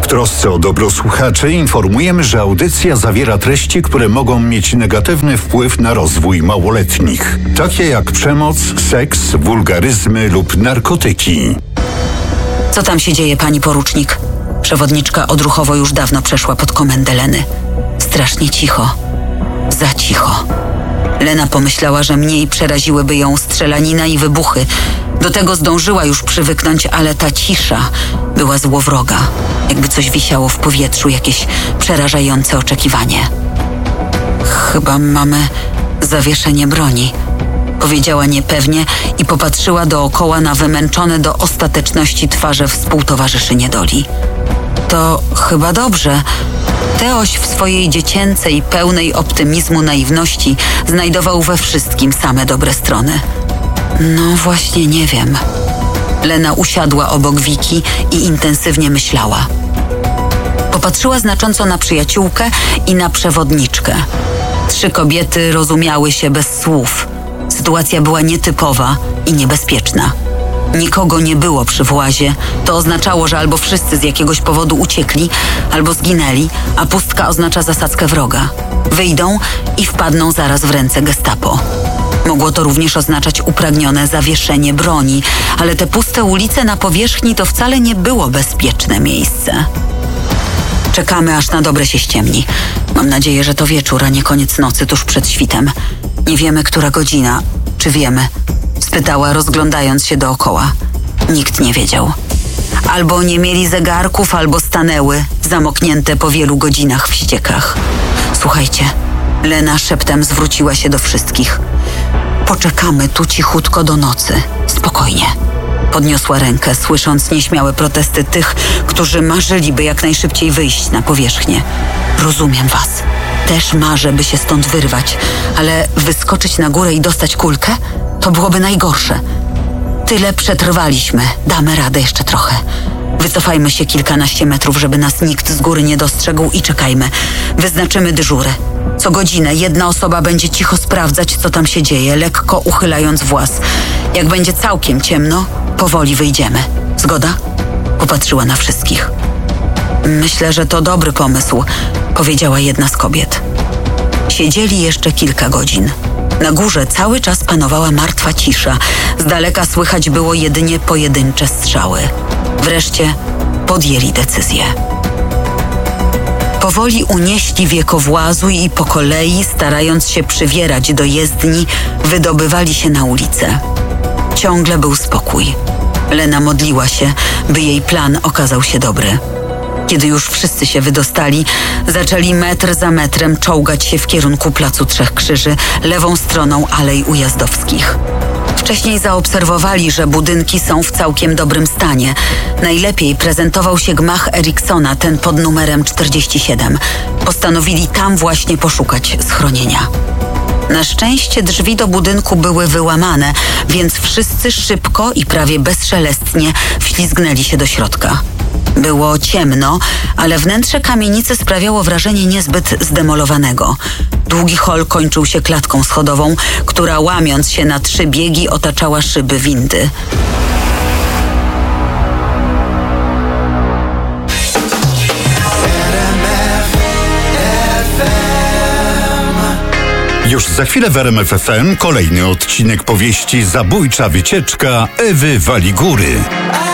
W trosce o dobro słuchaczy informujemy, że audycja zawiera treści, które mogą mieć negatywny wpływ na rozwój małoletnich, takie jak przemoc, seks, wulgaryzmy lub narkotyki. Co tam się dzieje, pani porucznik? Przewodniczka odruchowo już dawno przeszła pod komendę Leny. Strasznie cicho. Za cicho. Lena pomyślała, że mniej przeraziłyby ją strzelanina i wybuchy. Do tego zdążyła już przywyknąć, ale ta cisza była złowroga. Jakby coś wisiało w powietrzu, jakieś przerażające oczekiwanie. Chyba mamy zawieszenie broni, powiedziała niepewnie i popatrzyła dookoła na wymęczone do ostateczności twarze współtowarzyszy niedoli. To chyba dobrze. Teoś w swojej dziecięcej, pełnej optymizmu naiwności znajdował we wszystkim same dobre strony. No właśnie nie wiem. Lena usiadła obok Wiki i intensywnie myślała. Popatrzyła znacząco na przyjaciółkę i na przewodniczkę. 3 kobiety rozumiały się bez słów. Sytuacja była nietypowa i niebezpieczna. Nikogo nie było przy włazie. To oznaczało, że albo wszyscy z jakiegoś powodu uciekli, albo zginęli, a pustka oznacza zasadzkę wroga. Wyjdą i wpadną zaraz w ręce gestapo. Mogło to również oznaczać upragnione zawieszenie broni, ale te puste ulice na powierzchni to wcale nie było bezpieczne miejsce. Czekamy, aż na dobre się ściemni. Mam nadzieję, że to wieczór, a nie koniec nocy tuż przed świtem. Nie wiemy, która godzina. Czy wiemy? Spytała, rozglądając się dookoła. Nikt nie wiedział. Albo nie mieli zegarków, albo stanęły, zamoknięte po wielu godzinach w ściekach. Słuchajcie, Lena szeptem zwróciła się do wszystkich. Poczekamy tu cichutko do nocy. Spokojnie. Podniosła rękę, słysząc nieśmiałe protesty tych, którzy marzyliby jak najszybciej wyjść na powierzchnię. Rozumiem was. Też marzę, by się stąd wyrwać, ale wyskoczyć na górę i dostać kulkę? To byłoby najgorsze. Tyle przetrwaliśmy. Damy radę jeszcze trochę. Wycofajmy się kilkanaście metrów, żeby nas nikt z góry nie dostrzegł i czekajmy. Wyznaczymy dyżury. Co godzinę jedna osoba będzie cicho sprawdzać, co tam się dzieje, lekko uchylając włas. Jak będzie całkiem ciemno, powoli wyjdziemy. Zgoda? Popatrzyła na wszystkich. Myślę, że to dobry pomysł, powiedziała jedna z kobiet. Siedzieli jeszcze kilka godzin. Na górze cały czas panowała martwa cisza. Z daleka słychać było jedynie pojedyncze strzały. Wreszcie podjęli decyzję. Powoli unieśli wiekowłazu i po kolei, starając się przywierać do jezdni, wydobywali się na ulicę. Ciągle był spokój. Lena modliła się, by jej plan okazał się dobry. Kiedy już wszyscy się wydostali, zaczęli metr za metrem czołgać się w kierunku Placu Trzech Krzyży, lewą stroną Alei Ujazdowskich. Wcześniej zaobserwowali, że budynki są w całkiem dobrym stanie. Najlepiej prezentował się gmach Eriksona, ten pod numerem 47. Postanowili tam właśnie poszukać schronienia. Na szczęście drzwi do budynku były wyłamane, więc wszyscy szybko i prawie bezszelestnie wślizgnęli się do środka. Było ciemno, ale wnętrze kamienicy sprawiało wrażenie niezbyt zdemolowanego. Długi hol kończył się klatką schodową, która łamiąc się na 3 biegi otaczała szyby windy. Już za chwilę w RMF FM kolejny odcinek powieści Zabójcza wycieczka Ewy Waligury.